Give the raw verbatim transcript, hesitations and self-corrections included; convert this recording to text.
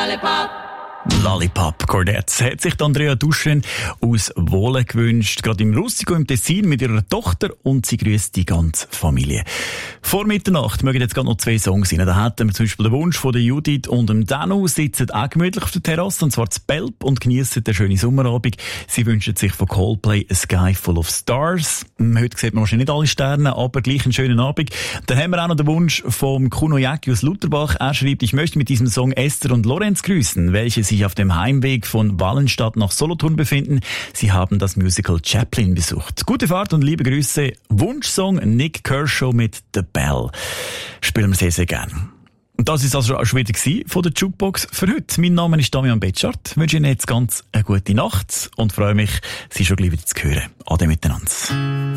Lollipop. Lollipop Quartet hat sich Andrea Duschen aus Wohlen gewünscht, gerade im Russico im Tessin mit ihrer Tochter, und sie grüßt die ganze Familie. Vor Mitternacht mögen jetzt gerade noch zwei Songs rein. Da hätten wir zum Beispiel den Wunsch von der Judith und dem Danu, sitzen auch gemütlich auf der Terrasse, und zwar zu Belp, und geniessen den schönen Sommerabend. Sie wünschen sich von Coldplay A Sky Full of Stars. Heute sieht man wahrscheinlich nicht alle Sterne, aber gleich einen schönen Abend. Dann haben wir auch noch den Wunsch vom Kuno Jäcki aus Lutherbach. Er schreibt: Ich möchte mit diesem Song Esther und Lorenz grüßen, welche sich auf dem Heimweg von Wallenstadt nach Solothurn befinden. Sie haben das Musical Chaplin besucht. Gute Fahrt und liebe Grüße. Wunschsong Nick Kershaw mit The Bell. Spielen wir sehr, sehr gerne. Und das ist also schon wieder von der Jukebox für heute. Mein Name ist Damian Betschart. Ich wünsche Ihnen jetzt ganz eine gute Nacht und freue mich, Sie schon gleich wieder zu hören. Ade miteinander.